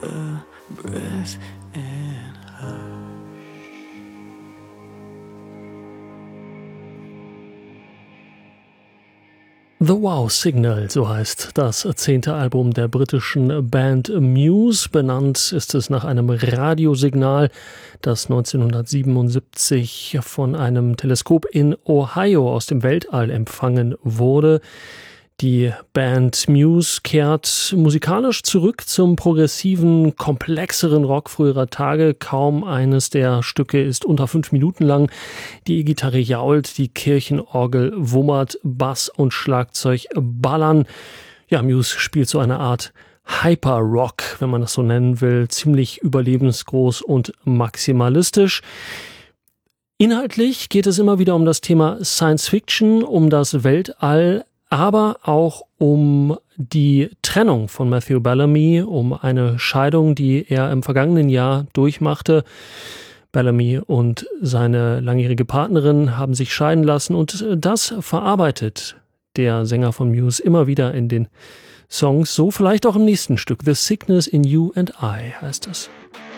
a breath and hush. The Wow Signal, so heißt das 10. Album der britischen Band Muse. Benannt ist es nach einem Radiosignal, das 1977 von einem Teleskop in Ohio aus dem Weltall empfangen wurde. Die Band Muse kehrt musikalisch zurück zum progressiven, komplexeren Rock früherer Tage. Kaum eines der Stücke ist unter 5 Minuten lang. Die E-Gitarre jault, die Kirchenorgel wummert, Bass und Schlagzeug ballern. Ja, Muse spielt so eine Art Hyper-Rock, wenn man das so nennen will, ziemlich überlebensgroß und maximalistisch. Inhaltlich geht es immer wieder um das Thema Science Fiction, um das Weltall, aber auch um die Trennung von Matthew Bellamy, um eine Scheidung, die er im vergangenen Jahr durchmachte. Bellamy und seine langjährige Partnerin haben sich scheiden lassen und das verarbeitet der Sänger von Muse immer wieder in den Songs, so vielleicht auch im nächsten Stück. The Sickness in You and I heißt es.